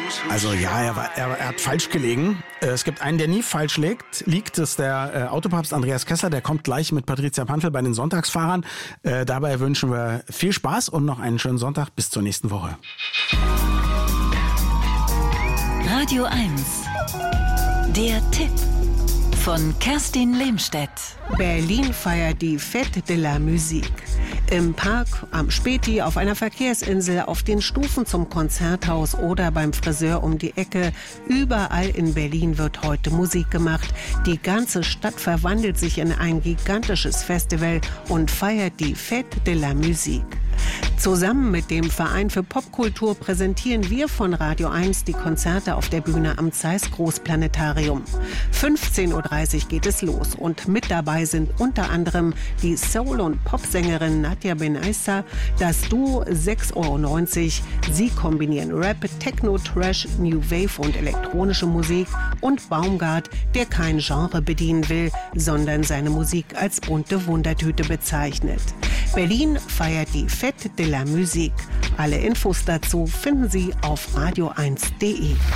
Also ja, er hat falsch gelegen. Es gibt einen, der nie falsch liegt. Das ist der Autopapst Andreas Kessler. Der kommt gleich mit Patricia Pantel bei den Sonntagsfahrern. Dabei wünschen wir viel Spaß und noch einen schönen Sonntag. Bis zur nächsten Woche. Radio 1. Der Tipp von Kerstin Lehmstedt. Berlin feiert die Fête de la Musique. Im Park, am Späti, auf einer Verkehrsinsel, auf den Stufen zum Konzerthaus oder beim Friseur um die Ecke. Überall in Berlin wird heute Musik gemacht. Die ganze Stadt verwandelt sich in ein gigantisches Festival und feiert die Fête de la Musique. Zusammen mit dem Verein für Popkultur präsentieren wir von Radio 1 die Konzerte auf der Bühne am Zeiss Großplanetarium. 15.30 Uhr geht es los und mit dabei sind unter anderem die Soul- und Popsängerin Nadja Benaissa, das Duo 6,90 €. Sie kombinieren Rap, Techno, Trash, New Wave und elektronische Musik und Baumgart, der kein Genre bedienen will, sondern seine Musik als bunte Wundertüte bezeichnet. Berlin feiert die Fête de la Musique. Alle Infos dazu finden Sie auf radio1.de.